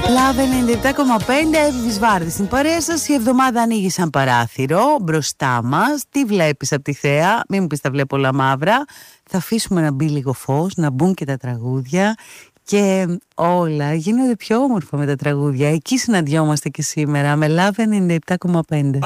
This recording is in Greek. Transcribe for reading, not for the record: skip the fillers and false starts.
Λάβε 97,5 Εύβης Βάρδη στην παρέα σας. Η εβδομάδα ανοίγει σαν παράθυρο μπροστά μας. Τι βλέπεις από τη θέα? Μην μου πεις τα βλέπω όλα μαύρα. Θα αφήσουμε να μπει λίγο φως, να μπουν και τα τραγούδια και όλα γίνονται πιο όμορφα με τα τραγούδια. Εκεί συναντιόμαστε και σήμερα με Λάβε 97,5.